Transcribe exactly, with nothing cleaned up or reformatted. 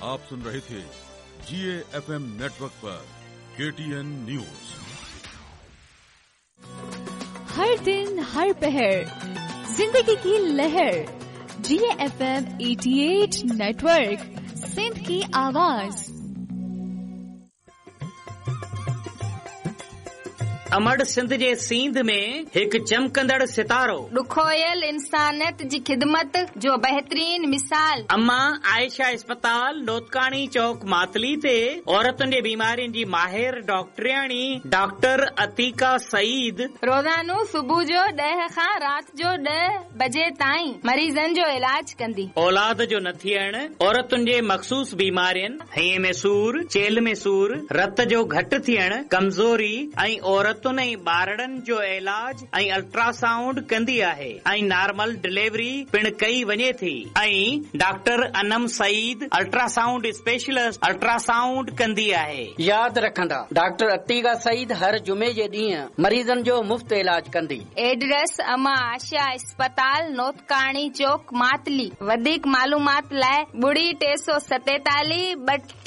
आप सुन रहे थे जीए FM network पर केटीएन न्यूज। हर दिन हर पहर जिंदगी की लहर, जीए एफएम अठासी नेटवर्क, सिंध की आवाज। अमड़ सिंध जे सींध में एक चमकंदड़ सितारो, ॾुखोयल इंसानियत जी खिदमत जो बहितरीन मिसाल। अम्मा आयशा अस्पताल नोतकानी चौक मातली ते औरतुनि जे बीमारियुनि जी माहिर डॉक्टरियाणी डॉक्टर अतीका सईद रोज़ानो सुबुह जो ॾह खां राति जो ॾह बजे ताईं मरीज़नि जो इलाज कंदी। औलाद जो न थियण, औरतुनि जे मखसूस बीमारियुनि, हईअ में सूर, चेल में सूर, रत जो घटि थियण, कमज़ोरी ऐं औरत ऐं ॿारड़नि जो इलाज ऐं अल्ट्रासाउंड कंदी आहे ऐं नॉर्मल डिलीवरी पिण कई वञे थी। ऐं doctor Anam Saeed ultrasound specialist ultrasound कंदी आहे। यादि रखंदा, डॉक्टर अतीका सईद हर जुमे जे ॾींहुं मरीज़नि जो मुफ़्त इलाज कंदी। एड्रेस अमा आशा अस्पताल नोतकानी चौक मातली। वधीक मालूमात लाइ ॿुड़ी टे सौ सतेतालीह ॿटीह